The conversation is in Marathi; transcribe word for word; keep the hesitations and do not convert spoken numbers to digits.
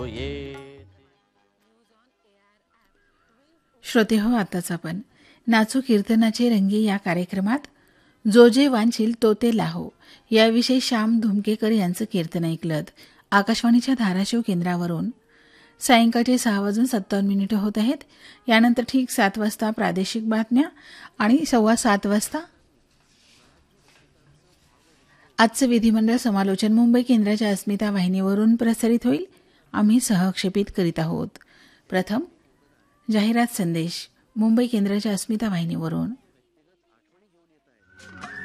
श्रोते हो, आताच आपण नाचू कीर्तनाचे रंगी या कार्यक्रमात जो जे वांछील तो ते लाहो याविषयी श्याम धुमकेकर यांचं कीर्तन ऐकलं. आकाशवाणीच्या धाराशिव केंद्रावरून सायंकाळचे सहा वाजून सत्तावन्न मिनिटं होत आहेत. यानंतर ठीक सात वाजता प्रादेशिक बातम्या आणि सव्वा सात वाजता आजचं विधिमंडळ समालोचन मुंबई केंद्राच्या अस्मिता वाहिनीवरून प्रसारित होईल. आम्ही सहक्षेपित करीत आहोत. प्रथम जाहिरात संदेश मुंबई केंद्राच्या अस्मिता वाहिनीवरून.